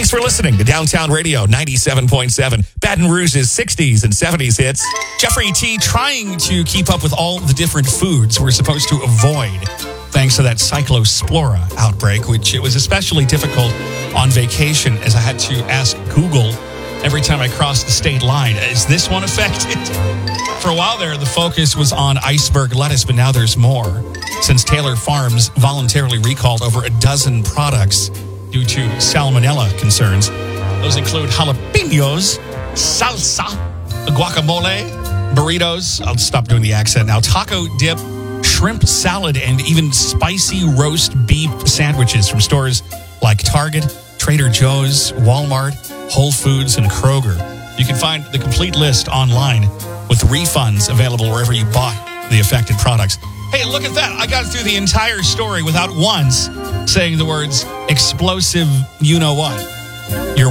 Thanks for listening to Downtown Radio 97.7, Baton Rouge's 60s and 70s hits. Jeffrey T. trying to keep up with all the different foods we're supposed to avoid thanks to that Cyclospora outbreak, which it was especially difficult on vacation as I had to ask Google every time I crossed the state line, is this one affected? For a while there, the focus was on iceberg lettuce, but now there's more, since Taylor Farms voluntarily recalled over a dozen products due to salmonella concerns. Those include jalapenos, salsa, guacamole, burritos, I'll stop doing the accent now, taco dip, shrimp salad, and even spicy roast beef sandwiches from stores like Target, Trader Joe's, Walmart, Whole Foods, and Kroger. You can find the complete list online with refunds available wherever you bought the affected products. Hey, look at that. I got through the entire story without once saying the words explosive you-know-what. You're